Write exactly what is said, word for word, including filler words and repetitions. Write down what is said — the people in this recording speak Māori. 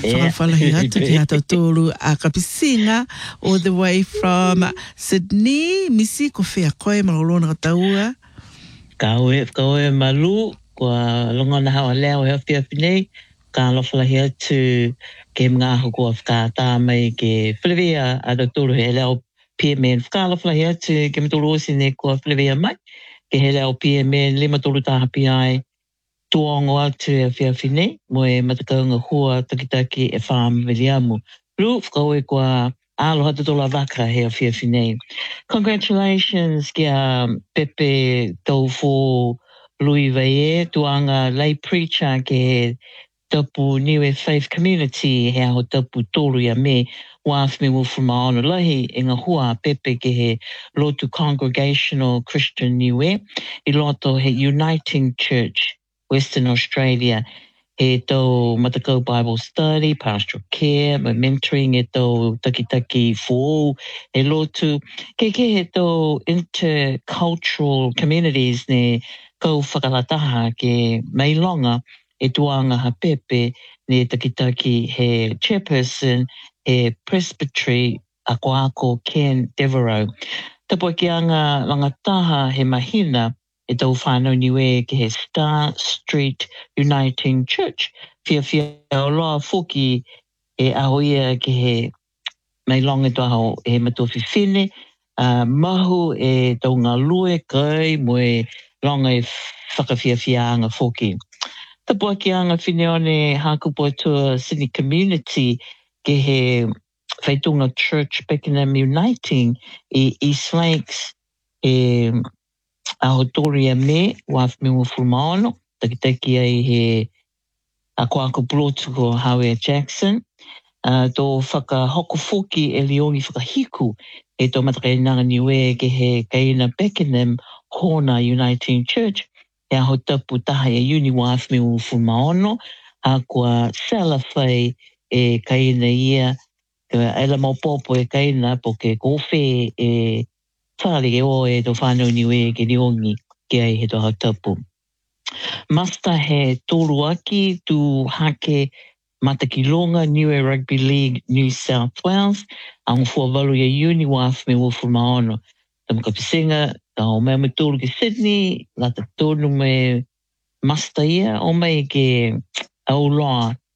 Yeah. whakawhalahi atu ki hata tōru a Kapisinga all the way from Sydney. Misi ko whea koe malolona kataua. Kaue, kaue malu, kua longona hawa leo hea whia whinei, ka lofalahi atu ke mga aho kua whakata mai ke Whilewea a tōru he leo P M N. Whakalofalahi atu ke matoro osine kua Whilewea mai, ke he leo P M N, lima tōru tāhapi ai, tuongo atu e whia whine, mo e matakaunga hua takitaki e whaamawiriamu. Ru, whakaue kua aloha tatola waka hea whia whine. Congratulations kia Pepe Taufu Louis Vaye, tuanga lay preacher ke he tapu Niue Faith Community, hea ho tapu tōru ia me, wāf me wufu maono lahi, e ngā hua Pepe ke he lotu Congregational Christian Niue, I loto he Uniting Church, Western Australia, he tau matakau Bible study, pastoral care, my mentoring, he tau taki-taki for he lotu, ke ke he tau intercultural communities ne kau whakalataha ke mailonga, e tuanga ha Pepe, ne taki-taki he chairperson, he presbytery, a koako Ken Devereaux. Tapua ki anga langataha he mahina, e tau whanau niwe ke he Star Street Uniting Church. Fia fia o loa fuki e ahoia ke he mai longa to aho e matofi whine, uh, mahu e tau ngā lue kai mo e longa e whakawhia fia anga fuki. Tapua ki anga whine one hakupo atua Sydney Community ke he Whaitunga Church Beckenham Uniting i East Lakes e aho tori a me, waf me wufu maono, takitaki ai he a koako blotu ko Howie Jackson. Uh, tō whakahoko foki e leongi whakahiku e tō matakainanga niwe ke he kaina Beckenham Hona Uniting Church. E aho tapu taha e uni waf me wufu maono, a kua salawhai e kaina ia, ela mau popo e kaina po ke kowhe e whare e o e tō whanau niwe ke leongi ke ai he tō hau tapu. Masta he tōru aki tu hake Matakilonga Niue Rugby League New South Wales, ang fuavalu ya uni waf me wufu maono. Tam Kapisinga, ka o mea me tōru ke Sydney, lata tōnu me masta ia, o mei ke au loa